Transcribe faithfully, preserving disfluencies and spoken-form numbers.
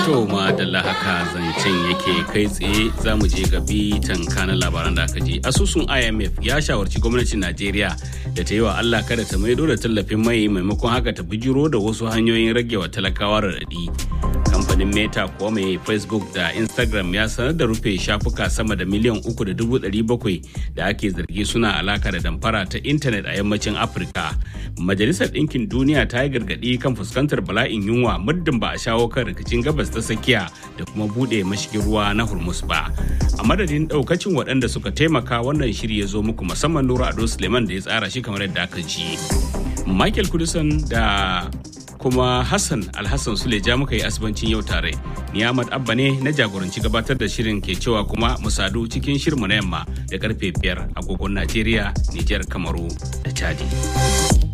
To ma da haka zancen yake kai tsaye za mu je ga bitan kanan labaran da aka ji. Asusun I M F ya shawarci gwamnatin Najeriya da ta yi wa Allah kada ta maido da tallafin mai maimakon haka ta bijiro da wasu hanyoyin rage wa talakawa raɗaɗi. Kamfanin Meta kuwa mai Facebook da Instagram ya sanar da rufe shafuka sama da miliyan uku da dubu ɗari bakwai da ake zargi suna alaka da damfara ta intanet a yammacin Afirka. Majalisar Ɗinkin Duniya ta yi gargaɗi kan fuskantar bala'in yunwa muddin ba a shawo kan rikicin gabas ta tsakiya da kuma buɗe mashigin ruwa na Hormuz ba. A madadin ɗaukacin waɗanda suka taimaka wannan shiri ya zo muku musamman Nura Ado Suleiman da ya tsara shi kamar yadda aka ji. Michael Kudusan da kuma Hassan Alhassan Suleja muka yi asibancin yau tare. Ni Ahmad Abba ne na jagoranci gabatar da shirin ke cewa kuma mu sadu cikin shirmu na yamma da karfe biyar agogon Najeriya, Nijar, Kamaru da Chadi.